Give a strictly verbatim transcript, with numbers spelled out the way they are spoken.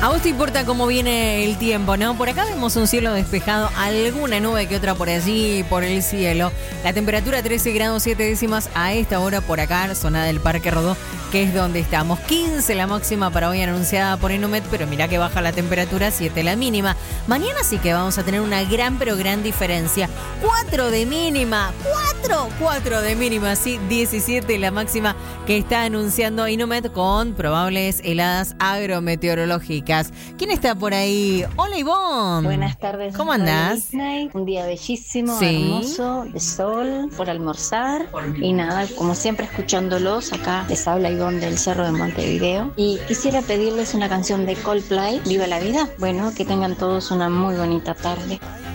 A vos te importa cómo viene el tiempo, ¿no? Por acá vemos un cielo despejado, alguna nube que otra por allí, por el cielo. La temperatura trece grados siete décimas a esta hora por acá, zona del Parque Rodó, que es donde estamos. quince la máxima para hoy anunciada por Inumet, pero mirá que baja la temperatura, siete la mínima. Mañana sí que vamos a tener una gran, pero gran diferencia. cuatro de mínima, cuatro, cuatro de mínima, sí, diecisiete la máxima que está anunciando Inumet con probables heladas agrometeorológicas. ¿Quién está por ahí? Hola, Ivonne. Buenas tardes. ¿Cómo andás? Un día bellísimo, Sí. hermoso, de sol, por almorzar. Y nada, como siempre escuchándolos, acá les habla Ivonne del Cerro de Montevideo. Y quisiera pedirles una canción de Coldplay, Viva la Vida. Bueno, que tengan todos una muy bonita tarde.